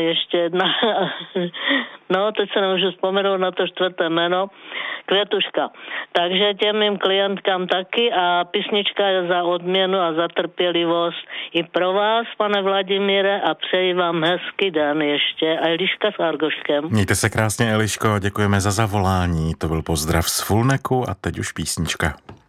ještě jedna. No, teď se nemůžu vzpomenout na to čtvrté jméno. Květuška. Takže těm mým klientkám taky a písnička je za odměnu a za trpělivost i pro vás, pane Vladimíre, a přeji vám hezký den ještě. A Eliška s Argoškem. Mějte se krásně, Eliško, děkujeme za zavolání. To byl pozdrav z Fulneku a teď už písnička.